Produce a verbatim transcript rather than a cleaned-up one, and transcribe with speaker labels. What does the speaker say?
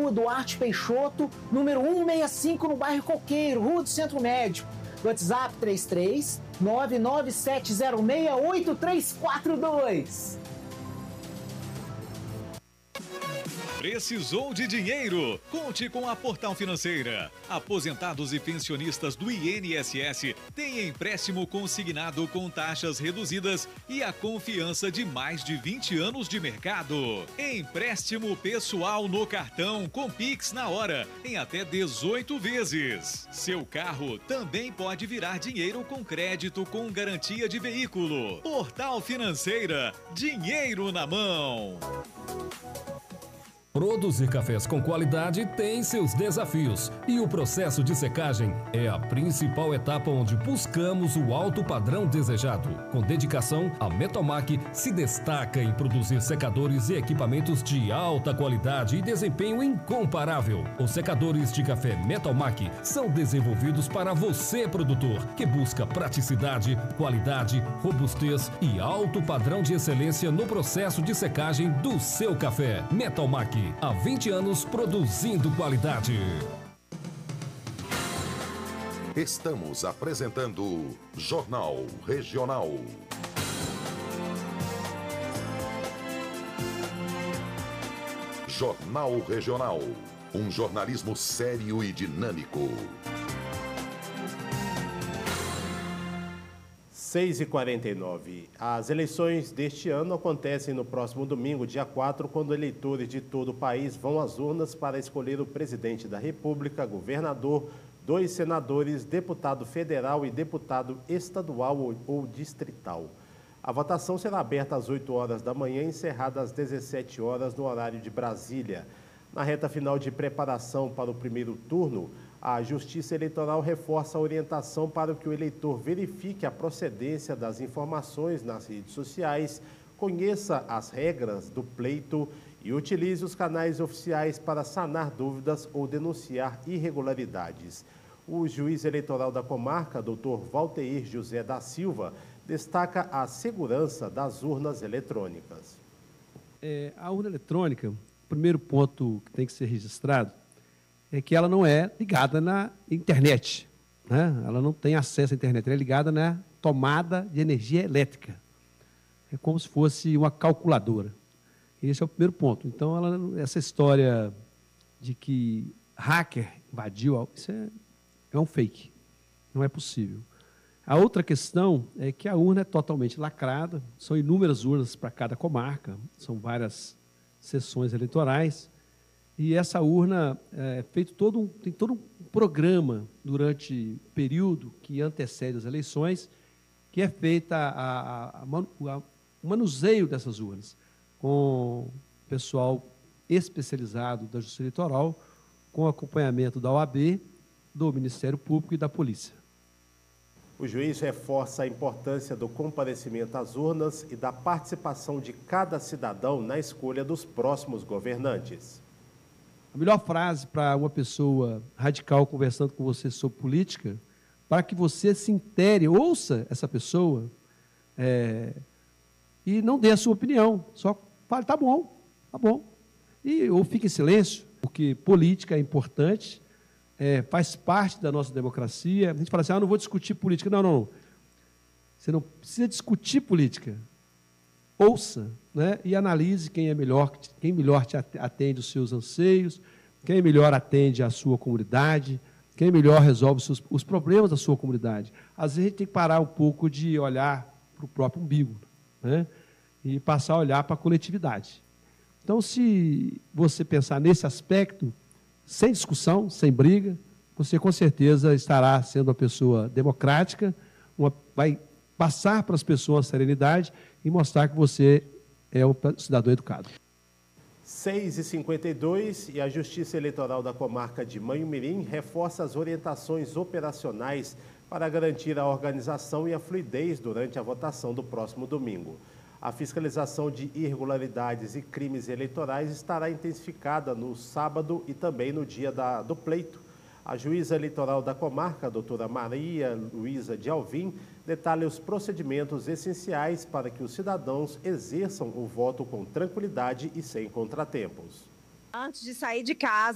Speaker 1: Rua Duarte Peixoto, número cento e sessenta e cinco, no bairro Coqueiro, Rua do Centro Médico. WhatsApp três três nove nove sete zero seis oito três quatro dois.
Speaker 2: Precisou de dinheiro? Conte com a Portal Financeira. Aposentados e pensionistas do I N S S têm empréstimo consignado com taxas reduzidas e a confiança de mais de vinte anos de mercado. Empréstimo pessoal no cartão com Pix na hora, em até dezoito vezes. Seu carro também pode virar dinheiro com crédito com garantia de veículo. Portal Financeira, dinheiro na mão.
Speaker 3: Produzir cafés com qualidade tem seus desafios e o processo de secagem é a principal etapa onde buscamos o alto padrão desejado. Com dedicação, a Metalmac se destaca em produzir secadores e equipamentos de alta qualidade e desempenho incomparável. Os secadores de café Metalmac são desenvolvidos para você, produtor, que busca praticidade, qualidade, robustez e alto padrão de excelência no processo de secagem do seu café. Metalmac, há vinte anos produzindo qualidade.
Speaker 4: Estamos apresentando Jornal Regional. Jornal Regional. Um jornalismo sério e dinâmico.
Speaker 5: seis e quarenta e nove. As eleições deste ano acontecem no próximo domingo, dia quatro, quando eleitores de todo o país vão às urnas para escolher o presidente da República, governador, dois senadores, deputado federal e deputado estadual ou, ou distrital. A votação será aberta às oito horas da manhã e encerrada às dezessete horas no horário de Brasília. Na reta final de preparação para o primeiro turno, a Justiça Eleitoral reforça a orientação para que o eleitor verifique a procedência das informações nas redes sociais, conheça as regras do pleito e utilize os canais oficiais para sanar dúvidas ou denunciar irregularidades. O juiz eleitoral da comarca, doutor Valteir José da Silva, destaca a segurança das urnas eletrônicas.
Speaker 6: É, a urna eletrônica, o primeiro ponto que tem que ser registrado é que ela não é ligada na internet, né? Ela não tem acesso à internet, ela é ligada na tomada de energia elétrica. É como se fosse uma calculadora. Esse é o primeiro ponto. Então, ela, essa história de que hacker invadiu, isso é, é um fake, não é possível. A outra questão é que a urna é totalmente lacrada, são inúmeras urnas para cada comarca, são várias sessões eleitorais, e essa urna é feito todo um, tem todo um programa durante o período que antecede as eleições, que é feita a, a, a, a, o manuseio dessas urnas, com pessoal especializado da Justiça Eleitoral, com acompanhamento da O A B, do Ministério Público e da Polícia.
Speaker 5: O juiz reforça a importância do comparecimento às urnas e da participação de cada cidadão na escolha dos próximos governantes.
Speaker 6: A melhor frase para uma pessoa radical conversando com você sobre política, para que você se intere, ouça essa pessoa é, e não dê a sua opinião, só fale, tá bom, tá bom. E, ou fique em silêncio, porque política é importante, é, faz parte da nossa democracia. A gente fala assim, ah, não vou discutir política. Não, não, você não precisa discutir política. Ouça, né, e analise quem é melhor, quem melhor te atende os seus anseios, quem melhor atende a sua comunidade, quem melhor resolve os, seus, os problemas da sua comunidade. Às vezes a gente tem que parar um pouco de olhar para o próprio umbigo, né, e passar a olhar para a coletividade. Então, se você pensar nesse aspecto, sem discussão, sem briga, você com certeza estará sendo uma pessoa democrática, uma, vai passar para as pessoas a serenidade e mostrar que você é um cidadão educado.
Speaker 5: seis e cinquenta e dois, e a Justiça Eleitoral da comarca de Manhumirim reforça as orientações operacionais para garantir a organização e a fluidez durante a votação do próximo domingo. A fiscalização de irregularidades e crimes eleitorais estará intensificada no sábado e também no dia da, do pleito. A juíza eleitoral da comarca, a doutora Maria Luísa de Alvim, detalha os procedimentos essenciais para que os cidadãos exerçam o voto com tranquilidade e sem contratempos.
Speaker 7: Antes de sair de casa,